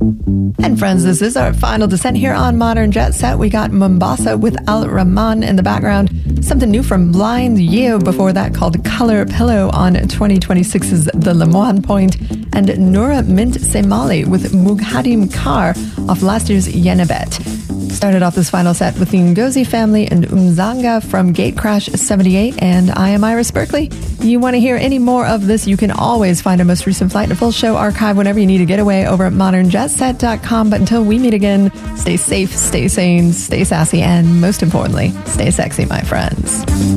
And friends, this is our final descent here on Modern Jet Set. We got Mombasa with Al Rahman in the background. Something new from Blind Yeo before that called Color Pillow on 2026's The Lemoine Point. And Noura Mint Semali with Mughadim Kar off last year's Yenabet. Started off this final set with the Ngozi Family and Umzanga from Gatecrash 78, and I am Iris Berkeley. You want to hear any more of this, you can always find our most recent flight and a full show archive whenever you need to get away over at modernjetset.com. But until we meet again, stay safe, stay sane, stay sassy, and most importantly, stay sexy, my friends.